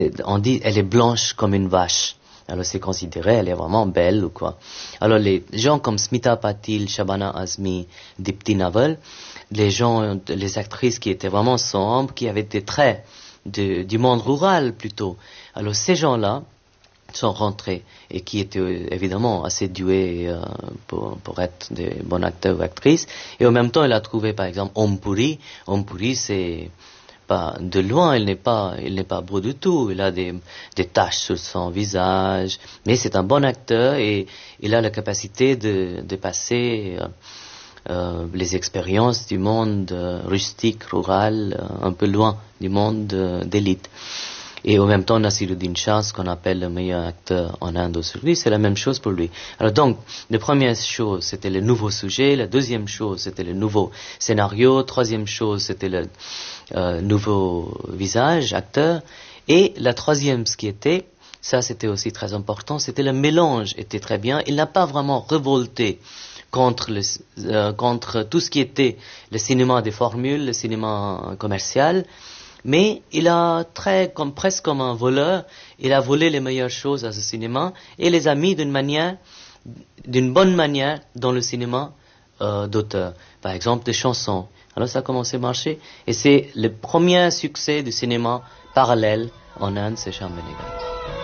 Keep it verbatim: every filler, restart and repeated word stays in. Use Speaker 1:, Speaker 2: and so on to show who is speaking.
Speaker 1: On dit elle est blanche comme une vache. Alors c'est considéré, elle est vraiment belle ou quoi. Alors les gens comme Smita Patil, Shabana Azmi, Dipti Naval, les gens, les actrices qui étaient vraiment sombres, qui avaient des traits de, du monde rural plutôt. Alors ces gens-là sont rentrés et qui étaient évidemment assez doués euh, pour, pour être des bons acteurs ou actrices. Et en même temps, il a trouvé par exemple Om Puri. Om Puri, c'est pas de loin, il n'est pas, il n'est pas beau du tout. Il a des, des taches sur son visage, mais c'est un bon acteur et il a la capacité de, de passer euh, euh, les expériences du monde euh, rustique, rural, euh, un peu loin du monde euh, d'élite. Et en même temps, Naseeruddin Shah, ce qu'on appelle le meilleur acteur en Inde aujourd'hui, c'est la même chose pour lui. Alors donc, la première chose, c'était le nouveau sujet. La deuxième chose, c'était le nouveau scénario. Troisième chose, c'était le euh, nouveau visage, acteur. Et la troisième, ce qui était, ça c'était aussi très important, c'était le mélange, était très bien. Il n'a pas vraiment révolté contre, le, euh, contre tout ce qui était le cinéma des formules, le cinéma commercial. Mais il a très, comme, presque comme un voleur, il a volé les meilleures choses à ce cinéma et les a mis d'une manière, d'une bonne manière dans le cinéma euh, d'auteur. Par exemple, des chansons. Alors ça a commencé à marcher et c'est le premier succès du cinéma parallèle en Inde, c'est Shyam Benegal.